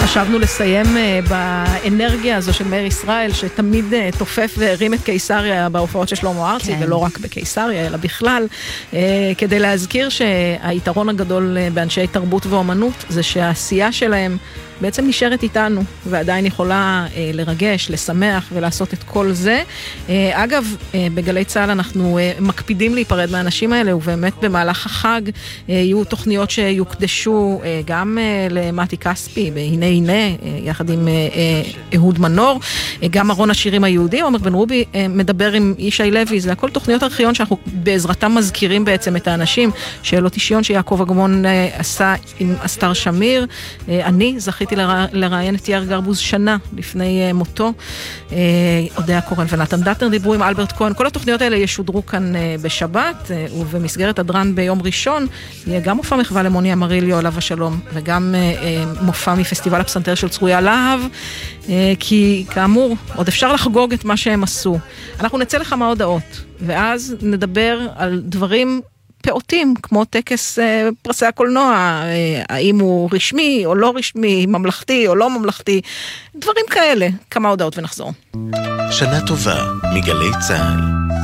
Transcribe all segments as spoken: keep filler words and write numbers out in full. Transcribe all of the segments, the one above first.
חשבנו לסיים באנרגיה הזו של מאיר ישראל, שתמיד תופף והרים את קיסריה בהופעות של שלמה ארצי, ולא רק בקיסריה, אלא בכלל, כדי להזכיר שהיתרון הגדול באנשי תרבות ואומנות, זה שהעשייה שלהם בעצם נשארת איתנו, ועדיין יכולה אה, לרגש, לשמח ולעשות את כל זה. אה, אגב, אה, בגלי צהל אנחנו אה, מקפידים להיפרד מהאנשים האלה, ובאמת במהלך החג אה, יהיו תוכניות שיוקדשו אה, גם אה, למתי כספי, בהנה הנה, אה, יחד עם אה, אה, אהוד מנור, אה, גם ארון השירים היהודי, עומר בן רובי אה, מדבר עם ישי לוי, זה הכל תוכניות ארכיון שאנחנו בעזרתם מזכירים בעצם את האנשים, שאלות אישיון שיעקב אגמון אה, עשה עם אסתר שמיר, אה, אני זכיתי לראיין את יאיר גרבוז שנה לפני מותו. אודיה קורן ונתן דטנר דיברו עם אלברט כהן. כל התוכניות האלה ישודרו כאן בשבת, ובמסגרת הדרן ביום ראשון יהיה גם מופע מחווה למוני אמריליו עליו השלום, וגם מופע מפסטיבל הפסנתר של צרויה להב, כי כאמור עוד אפשר לחגוג את מה שהם עשו. אנחנו נצא לכמה הודעות, ואז נדבר על דברים פעוטים, כמו טקס אה, פרסי הקולנוע, אה, האם הוא רשמי או לא רשמי, ממלכתי או לא ממלכתי, דברים כאלה. כמה הודעות ונחזור. שנה טובה, מגלי צהל.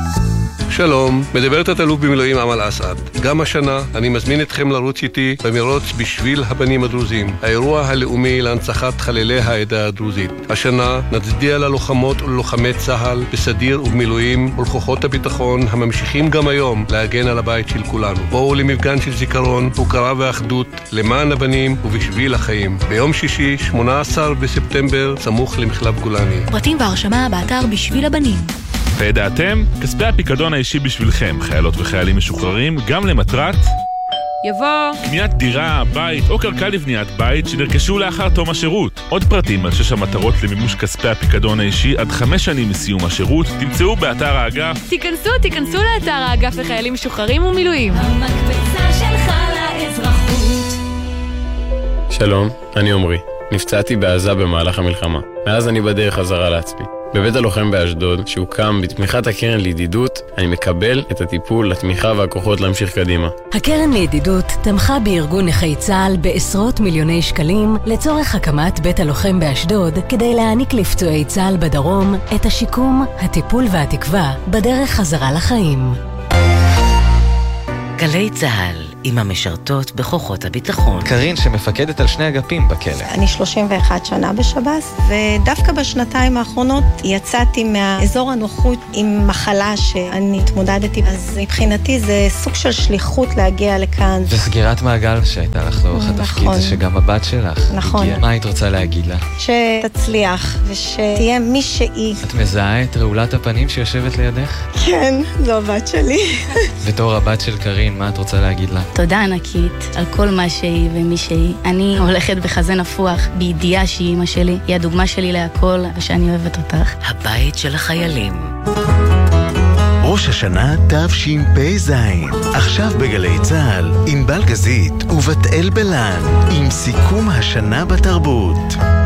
שלום, מדברת התלוף במילואים אמל אסעד. גם השנה אני מזמין אתכם לרוץ איתי במרוץ בשביל הבנים הדרוזים, האירוע הלאומי להנצחת חללי העדה הדרוזית. השנה נצדיע ללוחמות וללוחמי צהל בסדיר ובמילואים ולכוחות הביטחון הממשיכים גם היום להגן על הבית של כולנו. בואו למפגן של זיכרון, הוקרה ואחדות למען הבנים ובשביל החיים. ביום שישי, שמונה עשר בספטמבר, סמוך למחלף גולני. פרטים והרשמה באתר בשביל הבנים. וידעתם? כספי הפיקדון האישי בשבילכם, חיילות וחיילים משוחררים, גם למטרת יבוא קניית דירה, בית או קרקע לבניית בית שנרכשו לאחר תום השירות. עוד פרטים על שש המטרות למימוש כספי הפיקדון האישי עד חמש שנים מסיום השירות תמצאו באתר האגף. תיכנסו, תיכנסו לאתר האגף לחיילים משוחררים ומילואים. המקפצה שלך לאזרחות. שלום, אני עומרי. נפצעתי בעזה במהלך המלחמה. מאז אני בדרך חזרה לעצמי. בבית הלוחם באשדוד, שהוקם בתמיכת הקרן לידידות, אני מקבל את הטיפול, התמיכה והכוחות להמשיך קדימה. הקרן לידידות תמכה בארגון נכי צה"ל בעשרות מיליוני שקלים לצורך הקמת בית הלוחם באשדוד, כדי להעניק לפצועי צה"ל בדרום את השיקום, הטיפול והתקווה בדרך חזרה לחיים. גלי צהל עם המשרתות בכוחות הביטחון. קרין שמפקדת על שני אגפים בכלא. אני שלושים ואחת שנה בשב"ס, ודווקא בשנתיים האחרונות יצאתי מהאזור הנוחות עם מחלה שאני התמודדתי, אז מבחינתי זה סוג של שליחות להגיע לכאן. וסגירת מעגל שהייתה לך לאורך התפקיד, זה שגם הבת שלך נכון. הגיעה. מה היית רוצה להגיד לה? שתצליח ושתהיה מי שהיא. את מזהה את רעולת הפנים שיושבת לידך? כן, זו הבת שלי. בתור הבת של קרין, מה את רוצה להגיד לה? תודה ענקית על כל מה שהיא ומי שהיא. אני הולכת בחזה נפוח בידיעה שהיא אמא שלי, היא הדוגמה שלי להכל ושאני אוהבת אותך. הבית של החיילים. ראש השנה תשפ"ז, עכשיו בגלי צהל, עם בלגזית ובת אל בלן, עם סיכום השנה בתרבות.